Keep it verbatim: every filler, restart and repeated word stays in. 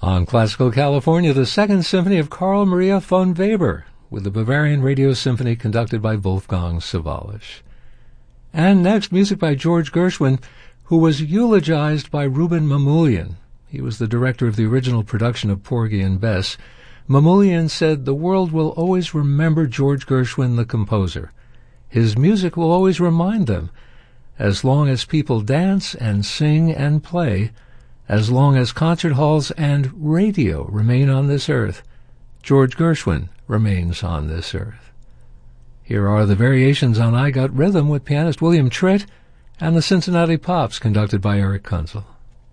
On Classical California, the Second Symphony of Carl Maria von Weber, with the Bavarian Radio Symphony conducted by Wolfgang Sawallisch. And next, music by George Gershwin, who was eulogized by Rouben Mamoulian. He was the director of the original production of Porgy and Bess. Mamoulian said, "The world will always remember George Gershwin, the composer. His music will always remind them. As long as people dance and sing and play, as long as concert halls and radio remain on this earth, George Gershwin remains on this earth." Here are the variations on I Got Rhythm with pianist William Tritt and the Cincinnati Pops, conducted by Eric Kunzel.